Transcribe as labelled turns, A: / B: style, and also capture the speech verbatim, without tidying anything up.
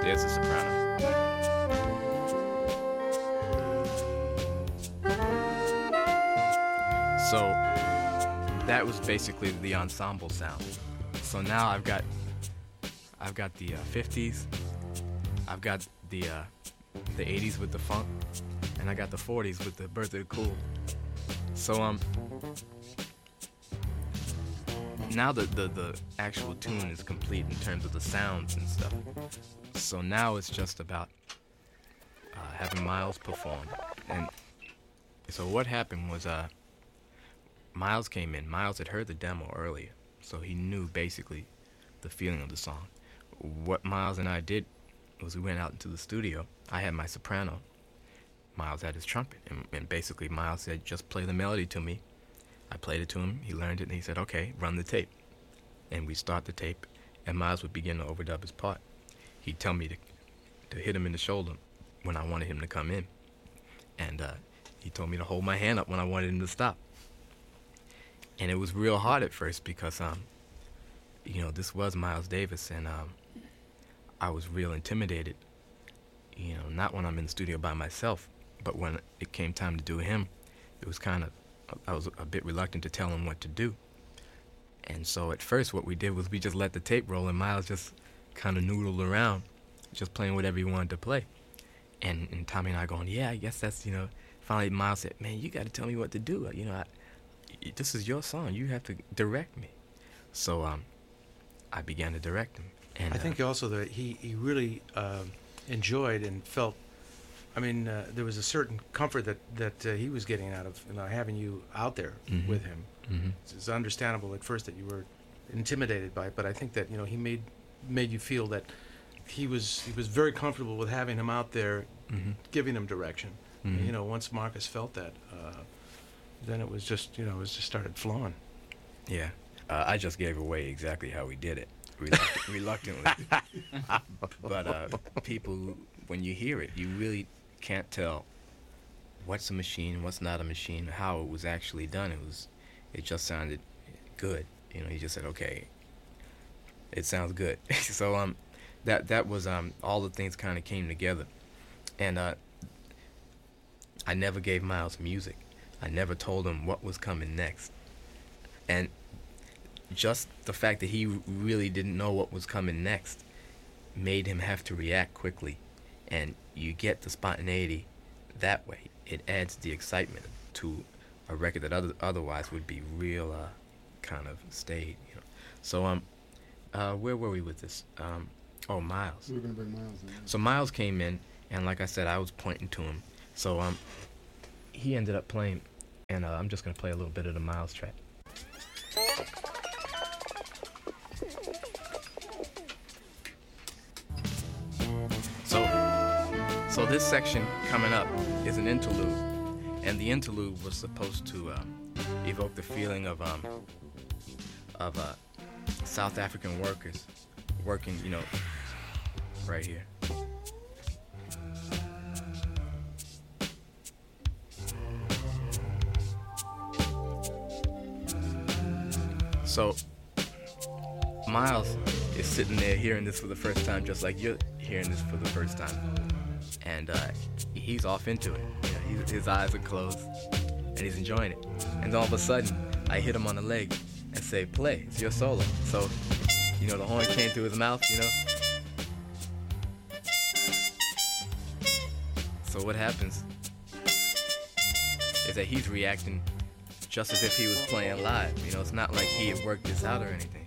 A: There's a soprano. So that was basically the ensemble sound. So now I've got I've got the uh, fifties, I've got the uh, the eighties with the funk, and I got the forties with the Birth of the Cool. So um now the, the the actual tune is complete in terms of the sounds and stuff. So now it's just about uh, having Miles perform. And so what happened was uh Miles came in. Miles had heard the demo earlier, so he knew basically the feeling of the song. What Miles and I did was we went out into the studio. I had my soprano. Miles had his trumpet. And, and basically Miles said, just play the melody to me. I played it to him. He learned it, and he said, okay, run the tape. And we start the tape, and Miles would begin to overdub his part. He'd tell me to, to hit him in the shoulder when I wanted him to come in. And uh, he told me to hold my hand up when I wanted him to stop. And it was real hard at first because, um, you know, this was Miles Davis, and um, I was real intimidated, you know, not when I'm in the studio by myself, but when it came time to do him, it was kind of, I was a bit reluctant to tell him what to do. And so at first what we did was we just let the tape roll, and Miles just kind of noodled around, just playing whatever he wanted to play. And, and Tommy and I going, yeah, I guess that's, you know, finally Miles said, man, you got to tell me what to do, you know, I, this is your song. You have to direct me. So um, I began to direct him. And
B: I think
A: uh,
B: also that he, he really uh, enjoyed and felt, I mean, uh, there was a certain comfort that, that uh, he was getting out of, you know, having you out there
A: mm-hmm.
B: with him.
A: Mm-hmm.
B: It's, it's understandable at first that you were intimidated by it, but I think that, you know, he made made you feel that he was he was very comfortable with having him out there,
A: mm-hmm.
B: giving him direction.
A: Mm-hmm.
B: And, you know, once Marcus felt that, uh, then it was just, you know, it was just started flowing.
A: Yeah. Uh, I just gave away exactly how we did it, reluct- reluctantly. But uh, people, when you hear it, you really can't tell what's a machine, what's not a machine, how it was actually done. It was, it just sounded good. You know, he just said, okay, it sounds good. So um, that that was um, all the things kind of came together, and uh, I never gave Miles music. I never told him what was coming next. And just the fact that he really didn't know what was coming next made him have to react quickly. And you get the spontaneity that way. It adds the excitement to a record that other, otherwise would be real uh, kind of staid. You know. So um, uh, where were we with this? Um, oh, Miles.
C: We were going to bring Miles in.
A: So Miles came in, and like I said, I was pointing to him. So um. he ended up playing, and uh, I'm just going to play a little bit of the Miles track. So, so this section coming up is an interlude, and the interlude was supposed to um, evoke the feeling of um, of uh, South African workers working, you know, right here. So Miles is sitting there hearing this for the first time, just like you're hearing this for the first time, and uh, he's off into it. You know, he's, his eyes are closed, and he's enjoying it. And all of a sudden, I hit him on the leg and say, "Play, it's your solo." So, you know, the horn came through his mouth, you know. So what happens is that he's reacting just as if he was playing live. You know, it's not like he had worked this out or anything.